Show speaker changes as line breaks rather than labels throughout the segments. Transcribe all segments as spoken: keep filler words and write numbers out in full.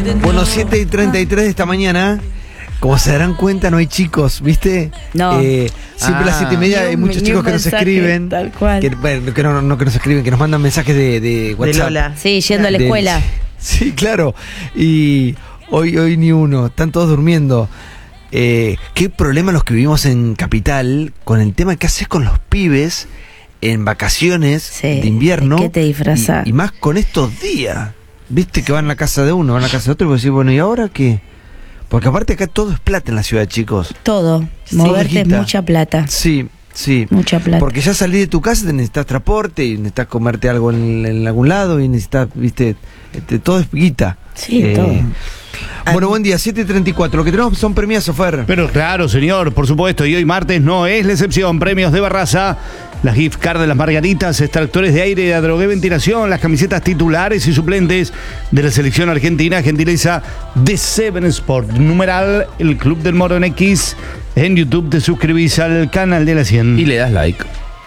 Bueno, siete y treinta y tres de esta mañana. Como se darán cuenta, no hay chicos, ¿viste?
No.
Eh, siempre
Ah.
a las siete y media hay muchos chicos que nos escriben.
Tal cual.
Que, bueno, que no, no que nos escriben, que nos mandan mensajes de, de WhatsApp.
De Lola.
Sí, yendo a la
Del-
escuela.
Sí, claro. Y hoy, hoy ni uno. Están todos durmiendo. Eh, qué problema los que vivimos en Capital con el tema de qué haces con los pibes en vacaciones
Sí,
de invierno.
¿de qué te disfrazás?
Y, y más con estos días. Viste que van a la casa de uno, van a la casa de otro y vos decís, bueno, ¿y ahora qué? Porque aparte acá todo es plata en la ciudad, chicos.
Todo.
Sí,
Moverte es
hijita.
mucha plata.
Sí, sí.
Mucha plata.
Porque ya salí de tu casa, te necesitas transporte y necesitas comerte algo en, en algún lado y necesitas, viste, este, todo es guita.
Sí, todo.
Bueno, buen día, siete y treinta y cuatro. Lo que tenemos son premios, Fer.
Pero claro, señor, por supuesto. Y hoy martes no es la excepción. Premios de Barraza, las gift cards de las margaritas, extractores de aire, de Adrogué Ventilación, las camisetas titulares y suplentes de la selección argentina, gentileza de Seven Sport. Numeral, el Club del Moro en X. En YouTube te suscribís al canal de la cien.
Y le das like.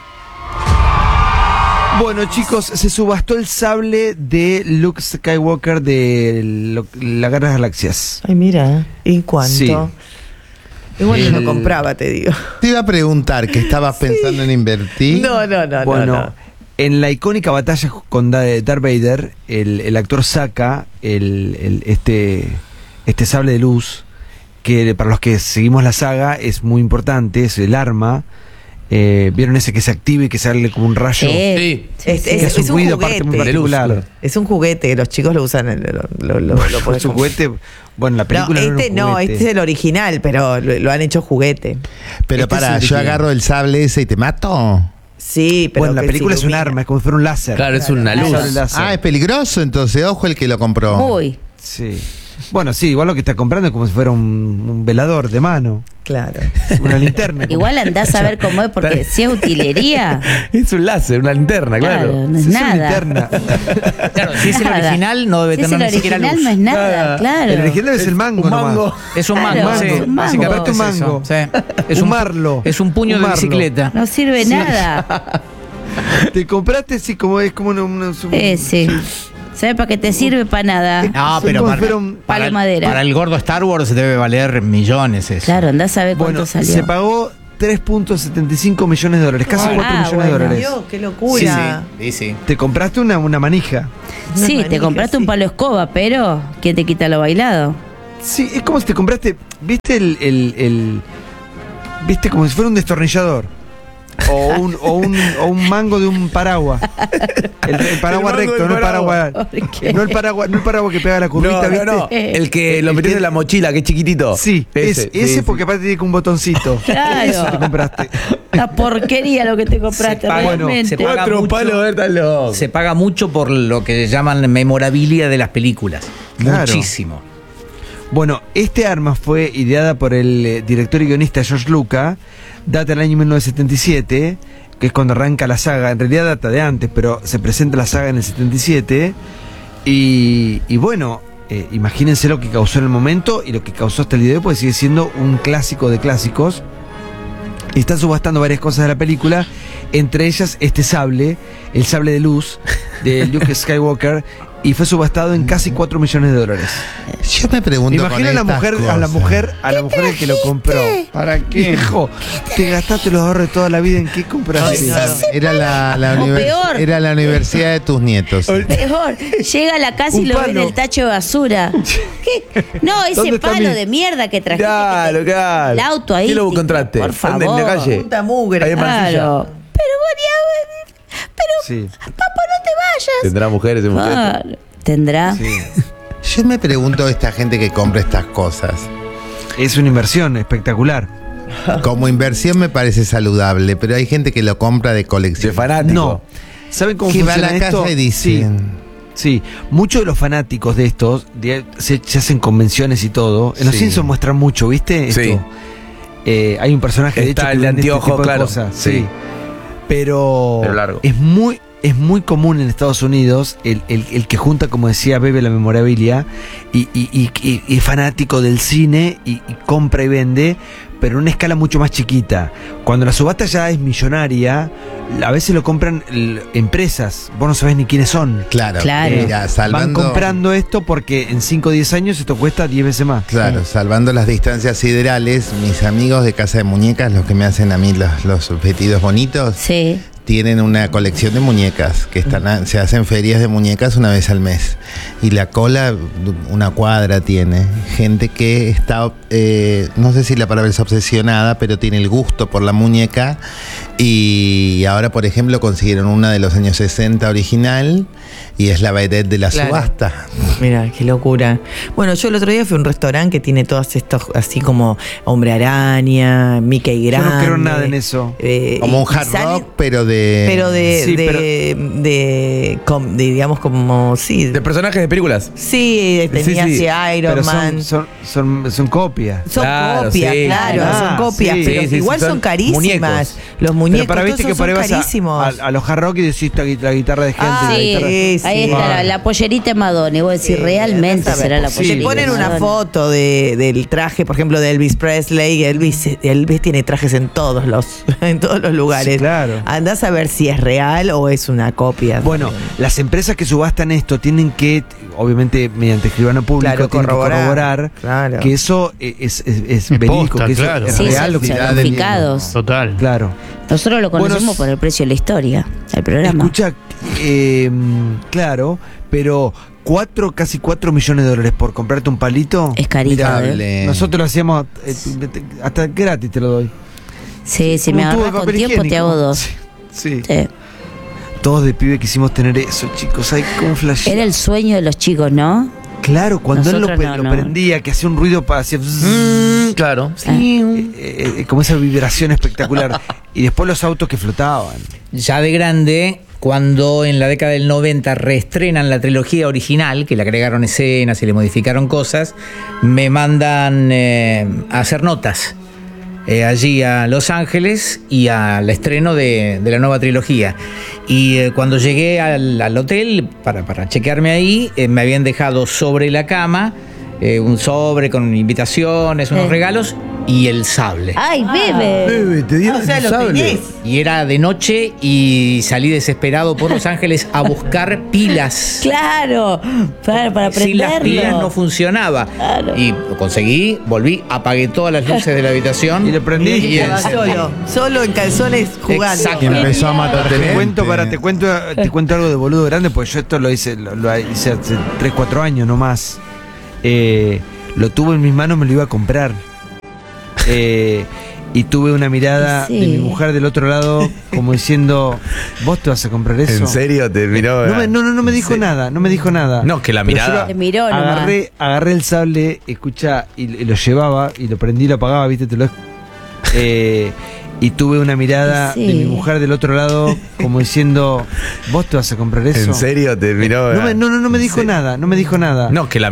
Bueno, chicos, se subastó el sable de Luke Skywalker de lo- la Guerra de las Galaxias.
Ay, mira, ¿y cuánto?
Sí.
Igual yo
El-
lo compraba, te digo.
Te iba a preguntar que estabas pensando en invertir.
No, no, no,
Bueno,
no, no.
en la icónica batalla con Da- Darth Vader, el, el actor saca el, el- este, este sable de luz, que para los que seguimos la saga es muy importante, es el arma. Eh, ¿Vieron ese que se activa y que sale como un rayo?
Sí.
Sí.
Es,
Que
es-
hace
es
un
un
ruido aparte muy
juguete.
particular.
De luz,
Es un juguete, los chicos lo usan. en- Lo, lo, lo, lo
Bueno,
ponen
su
como-
juguete, bueno, la
No,
película era un
este no,
juguete.
este es el original, pero lo, lo han hecho juguete.
Pero
Este
para,
es el
yo
original.
agarro el sable ese y te mato.
Sí, pero
Bueno, la
que
película
se
es un
ilumina.
arma, es como si fuera un láser.
Claro, es una
Un
luz.
sable láser.
Ah, es peligroso, entonces ojo el que lo compró.
Muy.
Sí. Bueno, sí, igual lo que está comprando es como si fuera un, un velador de mano,
Claro.
una linterna.
Igual andás a ver cómo es, porque si es utilería,
Es un láser, una linterna,
claro,
claro.
no es
Sí, una
nada.
linterna.
Claro, si es el
Nada.
original no debe
Si es
tener
el
ni siquiera
original
luz.
no es nada,
Ah,
claro.
El original es el mango,
Un
nomás.
mango.
Es un
Claro,
mango, sí.
es un mango.
Básicamente
Comprate un
es eso,
mango.
sí. Es
Un
un
marlo.
Es un puño
Un
de
marlo.
bicicleta.
No sirve nada.
Te compraste, sí, como es como una, una- un-
Eh, sí. ¿Sabes para qué te sirve? Para nada.
No,
Son
pero
como
para,
si fuera un-
Palo
para, el,
madera.
para el gordo Star Wars debe valer millones eso.
Claro, andás a ver cuánto
Bueno,
salió.
se pagó tres punto setenta y cinco millones de dólares, casi
Ah,
cuatro millones
bueno.
de dólares.
Dios, qué
Sí,
locura.
sí, sí, sí.
Te compraste una, una manija.
Una
Sí, te
manija,
compraste
sí.
un palo escoba, pero ¿quién te quita lo bailado?
Sí, es como si te compraste, ¿viste el, el, el- viste como si fuera un destornillador? O un, o un, o un mango de un paraguas. El, el paraguas
El mango
recto,
del
no el paraguas.
¿Por qué?
No el paraguas, no el paraguas que pega la curvita,
No,
¿viste?
no, no. El que lo
El
metés
que-
en la mochila, que es chiquitito.
Sí, ese, ese
sí,
porque
sí.
aparte tiene que un botoncito.
Claro.
Eso te compraste.
La porquería lo que te compraste,
Se paga-
realmente.
se paga
Cuatro
mucho.
palos, eh, estás loco.
Se paga mucho por lo que llaman memorabilia de las películas.
Claro.
Muchísimo.
Bueno, este arma fue ideada por el eh, director y guionista George Lucas, data del año mil novecientos setenta y siete, que es cuando arranca la saga. En realidad data de antes, pero se presenta la saga en el setenta y siete. Y, y bueno, eh, imagínense lo que causó en el momento y lo que causó hasta el día de hoy, porque sigue siendo un clásico de clásicos. Y están subastando varias cosas de la película, entre ellas este sable, el sable de luz de Luke Skywalker, y fue subastado en casi cuatro millones de dólares.
Yo me pregunto.
Imagina a la
con estas
mujer, a la
cosas.
mujer, a la mujer que lo compró.
¿Para qué?
Hijo, te gastaste los ahorros de toda la vida en qué compraste.
Era la, la
O
univers-
peor.
era la universidad de tus nietos.
Peor, llega a la casa y
Un
lo ve en
palo.
el tacho de basura. ¿Qué? No, ese
¿Dónde está
palo
mi-
de mierda que trajiste.
Claro,
que te-
claro.
El auto ahí.
¿Quién lo
tipo,
encontraste?
Por
¿Dónde? ¿En la
favor.
calle?
Puta mugre.
Ahí en Mansilla.
Claro. Pero Bonnie, pero
Sí,
papá, no te vayas.
Tendrá mujeres y mujeres.
Claro. Tendrá.
sí.
Yo me pregunto esta gente que compra estas cosas.
Es una inversión espectacular.
Como inversión me parece saludable, pero hay gente que lo compra de
De
colección.
fanático.
No. ¿Saben cómo
Que va a
funciona
la
esto?
casa y dicen.
Sí, sí. Muchos de los fanáticos de estos de- se, se hacen convenciones y todo. En los
Sí.
Simpsons muestran mucho, ¿viste? Esto.
Sí.
Eh, hay un personaje de
Está
hecho
el
que
de
vende este
anteojo,
tipo de
claro.
cosas,
Sí.
sí. Pero,
Pero largo.
es muy es muy común en Estados Unidos el, el- el que junta, como decía Bebe, la memorabilia y, y, y- y- y es fanático del cine y, y compra y vende, pero en una escala mucho más chiquita. Cuando la subasta ya es millonaria, a veces lo compran l- empresas, vos no sabés ni quiénes son.
Claro,
Claro.
mira,
Van
salvando,
comprando esto porque en cinco o diez años esto cuesta diez veces más.
claro, salvando las distancias siderales, mis amigos de Casa de Muñecas, los que me hacen a mí los, los vestidos bonitos,
Sí.
tienen una colección de muñecas que están a- se hacen ferias de muñecas una vez al mes y la cola una cuadra tiene gente que está eh, no sé si la palabra es obsesionada, pero tiene el gusto por la muñeca y ahora por ejemplo consiguieron una de los años sesenta original y es la vedette de la
Claro.
subasta.
Mira, qué locura. Bueno, yo el otro día fui a un restaurante que tiene todos estos, así como Hombre Araña, Mickey
Yo
Grande.
no creo nada en eso.
eh,
Como un
y
hard
salen-
rock pero de
Pero de,
Sí,
de,
pero-
de, com- de, digamos, como, sí.
De personajes de películas.
Sí, tenía
Sí, sí.
así Iron
Pero
Man.
son, son, son, son copias.
Son
Claro,
copias,
sí.
claro,
Ah,
son copias,
sí.
pero
Sí, sí,
igual
sí,
son,
son
carísimas.
muñecos.
Los muñecos
Pero para viste
todos
que por ahí
son
vas a,
carísimos.
a, a los hard rock y decís la, la guitarra de gente.
Ah,
la
Sí,
guitarra-
sí,
ahí
sí.
está la, la pollerita de Madonna. Y vos decís,
Sí,
realmente
andá a saber.
será la
Sí,
pollerita.
Te
de
ponen una
Madonna.
foto de, del traje, por ejemplo, de Elvis Presley. Elvis, Elvis tiene trajes en todos los, en todos los lugares.
Sí, claro.
Andás a ver si es real o es una copia.
Bueno, las empresas que subastan esto tienen que, obviamente mediante escribano público,
Claro,
tienen
corroborar.
que corroborar
Claro.
que eso es, es, es
Es
verídico,
posta,
que eso
claro.
es
Sí,
real lo que
son
está
certificados.
Total.
Claro.
Nosotros lo conocemos
Bueno,
por el precio de la historia, el programa.
Escucha, eh, claro, pero cuatro, casi cuatro millones de dólares por comprarte un palito.
Es carito, ¿eh?
Mirable.
Nosotros lo hacíamos eh, hasta gratis te lo doy.
Sí, si
Como
me
un tubo de
agarras con
papel
tiempo te
higiénico.
hago dos.
Sí. sí.
Sí.
Todos de pibe quisimos tener eso, chicos. Ay, cómo flash.
Era el sueño de los chicos, ¿no?
Claro, cuando él lo,
Nosotros
pe-
no,
lo
no.
prendía, que hacía un ruido para hacía
Mm, claro.
eh, eh, como esa vibración espectacular. Y después los autos que flotaban.
Ya de grande, cuando en la década del noventa reestrenan la trilogía original, que le agregaron escenas y le modificaron cosas, me mandan eh, a hacer notas eh, allí a Los Ángeles y al estreno de, de la nueva trilogía. Y eh, cuando llegué al, al hotel para, para chequearme ahí, eh, me habían dejado sobre la cama eh, un sobre con invitaciones, unos
Sí.
regalos y el sable.
¡Ay, bebe!
te
Ah, o sea, lo tenés.
Y era de noche y salí desesperado por Los Ángeles a buscar pilas.
Claro, para, para
Sin las pilas no
prenderlo.
funcionaba.
Claro.
Y lo conseguí, volví, apagué todas las luces de la habitación.
Y lo prendí.
Y el-
Estaba solo, solo en calzones jugando.
Exacto.
Y empezó a matar
Te
gente.
cuento, para, te cuento, te cuento algo de boludo grande, porque yo esto lo hice, lo, lo hice hace tres, cuatro años no más. Eh, lo tuve en mis manos, me lo iba a comprar. Eh, y tuve una mirada
Sí.
de mi mujer del otro lado, como diciendo, ¿vos te vas a comprar eso?
¿En serio? Te miró.
No, me, no, no, no me dijo
Sí.
nada, no me dijo nada.
No, que la
Pero yo
mirada-
lo-
Te miró nomás.
agarré, agarré el sable, escucha, y, y lo llevaba, y lo prendí, lo apagaba, viste, te lo eh, y tuve una mirada
Sí.
de mi mujer del otro lado, como diciendo, ¿vos te vas a comprar eso?
¿En serio? Te miró.
No, me- no, no, no me dijo
Sí.
nada, no me dijo nada.
No, que la